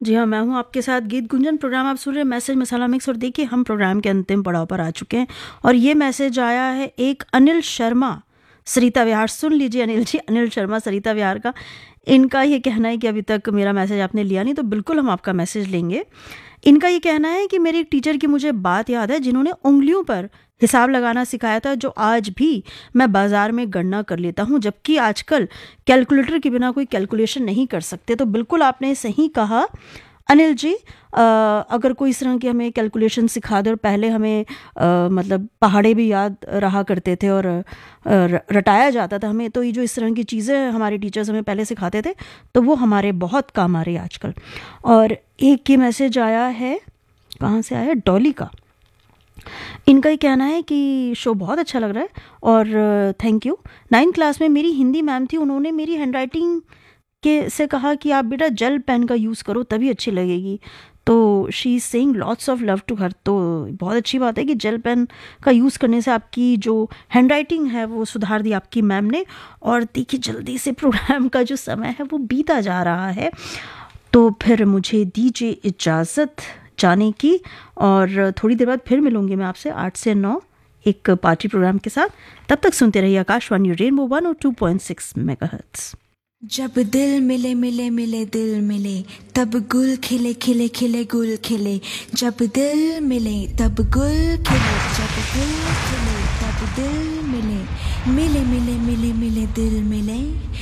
जी हाँ, मैं हूँ आपके साथ गीत गुंजन। प्रोग्राम आप सुन रहे हैं मैसेज मसाला मिक्स। और देखिए, हम प्रोग्राम के अंतिम पड़ाव पर आ चुके हैं और ये मैसेज आया है एक अनिल शर्मा सरिता विहार। सुन लीजिए अनिल जी, अनिल शर्मा सरिता विहार का। इनका ये कहना है कि अभी तक मेरा मैसेज आपने लिया नहीं, तो बिल्कुल हम आपका मैसेज लेंगे। इनका ये कहना है कि मेरे एक टीचर की मुझे बात याद है जिन्होंने उंगलियों पर हिसाब लगाना सिखाया था, जो आज भी मैं बाजार में गणना कर लेता हूँ, जबकि आजकल कैलकुलेटर के बिना कोई कैलकुलेशन नहीं कर सकते। तो बिल्कुल आपने सही कहा अनिल जी। अगर कोई इस तरह की हमें कैलकुलेशन सिखा दे, और पहले हमें मतलब पहाड़े भी याद रहा करते थे और रटाया जाता था हमें, तो ये जो इस तरह की चीज़ें हमारे टीचर्स हमें पहले सिखाते थे, तो वो हमारे बहुत काम आ रही है आजकल। और एक ये मैसेज आया है, कहाँ से आया, डॉली का। इनका ही कहना है कि शो बहुत अच्छा लग रहा है और थैंक यू। 9th क्लास में मेरी हिंदी मैम थी, उन्होंने मेरी हैंडराइटिंग के से कहा कि आप बेटा जेल पेन का यूज़ करो तभी अच्छी लगेगी। तो she is saying lots of love to her. तो बहुत अच्छी बात है कि जेल पेन का यूज़ करने से आपकी जो हैंडराइटिंग है वो सुधार दी आपकी मैम ने। और देखिए, जल्दी से प्रोग्राम का जो समय है वो बीता जा रहा है, तो फिर मुझे दीजिए इजाज़त जाने की। और थोड़ी देर बाद फिर मिलूंगी मैं आपसे 8 से 9 एक पार्टी प्रोग्राम के साथ। तब तक सुनते रहिए आकाशवाणी रेनबो 102.6 मेगाहर्ट्ज़। जब दिल मिले मिले मिले दिल मिले, तब गुल खिले खिले खिले गुल खिले। जब दिल मिले तब गुल खिले, जब दिल खिले तब दिल मिले। मिले मिले मिले मिले दिल मिले।